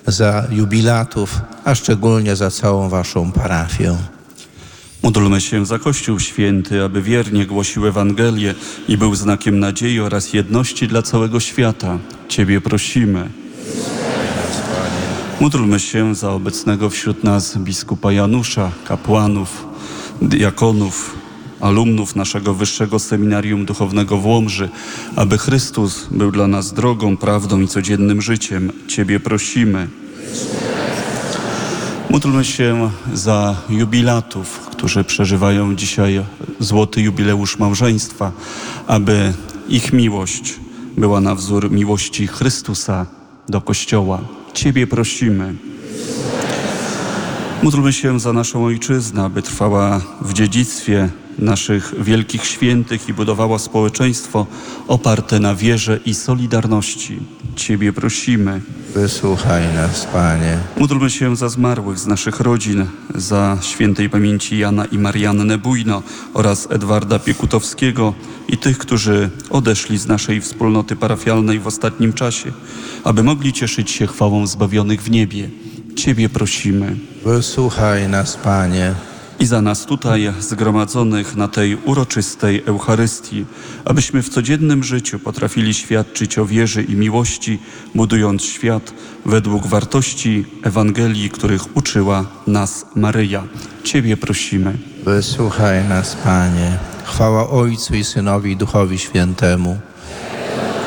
za jubilatów, a szczególnie za całą waszą parafię. Módlmy się za Kościół Święty, aby wiernie głosił Ewangelię i był znakiem nadziei oraz jedności dla całego świata. Ciebie prosimy. Módlmy się za obecnego wśród nas biskupa Janusza, kapłanów, diakonów, alumnów naszego Wyższego Seminarium Duchownego w Łomży, aby Chrystus był dla nas drogą, prawdą i codziennym życiem. Ciebie prosimy. Módlmy się za jubilatów, którzy przeżywają dzisiaj złoty jubileusz małżeństwa, aby ich miłość była na wzór miłości Chrystusa do Kościoła. Ciebie prosimy. Módlmy się za naszą ojczyznę, aby trwała w dziedzictwie naszych wielkich świętych i budowała społeczeństwo oparte na wierze i solidarności. Ciebie prosimy. Wysłuchaj nas, Panie. Módlmy się za zmarłych z naszych rodzin, za świętej pamięci Jana i Mariannę Bujno oraz Edwarda Piekutowskiego i tych, którzy odeszli z naszej wspólnoty parafialnej w ostatnim czasie, aby mogli cieszyć się chwałą zbawionych w niebie. Ciebie prosimy. Wysłuchaj nas, Panie. I za nas tutaj zgromadzonych na tej uroczystej Eucharystii, abyśmy w codziennym życiu potrafili świadczyć o wierze i miłości, budując świat według wartości Ewangelii, których uczyła nas Maryja. Ciebie prosimy. Wysłuchaj nas, Panie. Chwała Ojcu i Synowi i Duchowi Świętemu,